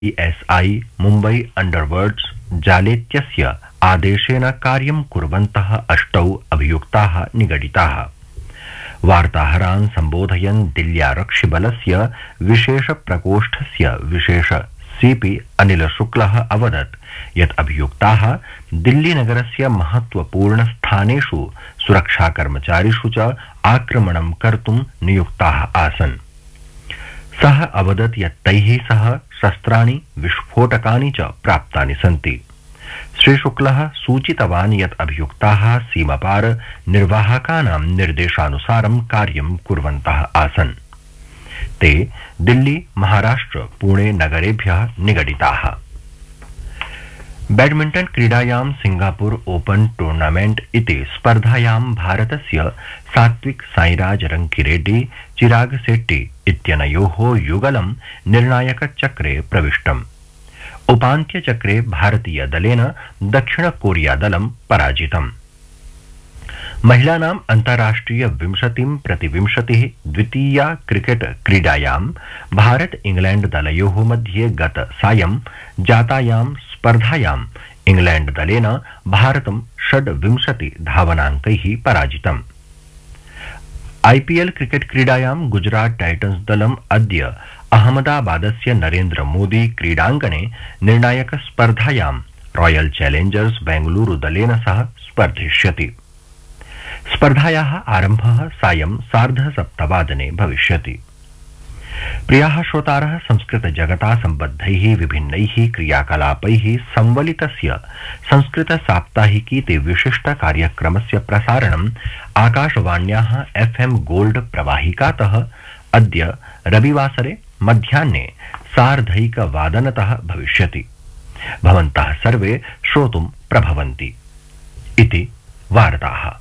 ISI Mumbai अंडरवर्ल्ड्स जालेत्यस्य आदेशेन कार्यं कुर्वन्तः 8 अभियुक्ताः निगडिताः। वार्ताहरान् सम्बोधयन् दिल्ल्यारक्षिबलस्य विशेष प्रकोष्ठस्य विशेष सीपी अनिल शुक्लः अवदत् यत् अभियुक्ताः दिल्लीनगरस्य महत्वपूर्ण स्थानेषु सुरक्षाकर्मचारिषु च आक्रमणं कर्तुं नियुक्ताः आसन्। सः अवदत् यत् तैः सह शस्त्राणि विस्फोटकानि च प्राप्तानि सन्ति। श्रीशुक्लः सूचितवान् यत् अभियुक्ताः सीमापार निर्वाहकानां निर्देशानुसारं कार्यं कुर्वन्तः आसन्। ते दिल्ली, महाराष्ट्र, पुणे नगरेभ्यः निगडिताः। बैडमिंटन क्रीडायां सिंगापुर ओपन टूर्नामेंट इति स्पर्धायां भारतस्य सात्विक साईराज रंकीरेड्डी चिराग शेट्टी इत्यनयोः युगलं निर्णायकचक्रे प्रविष्टम्। उपान्त्यचक्रे भारतीय दलेन दक्षिण कोरिया दलं पराजितम्। महिलानां अन्ताराष्ट्रिय 20-20 द्वितीया क्रिकेट क्रीडायां भारत इंग्लैंड दलयोः मध्ये गत सायं जातायां स्पर्धायां इंग्लैंड दलेन भारतं 26 धावनाङ्कैः पराजितम्। IPL क्रिकेट क्रीडायां गुजरात टाइटन्स दलम् अद्य अहमदाबादस्य नरेन्द्र मोदी क्रीडाङ्गणे निर्णायक स्पर्धायां रॉयल चैलेंजर्स बेंगलुरु दलेन सह स्पर्धिष्यति। स्पर्धायाः आरम्भः सायं 7:30 भविष्यति। प्रियाः श्रोतारः, संस्कृत जगता सम्बद्धैः विभिन्नैः क्रियाकलापैः संवलितस्य संस्कृत साप्ताहिकीति विशिष्ट कार्यक्रमस्य प्रसारणम् आकाशवाण्याः FM गोल्ड प्रवाहिकातः अद्य रविवासरे मध्याह्ने 1:30 भविष्यति। भवन्तः सर्वे श्रोतुं प्रभवन्ति इति वार्ताः।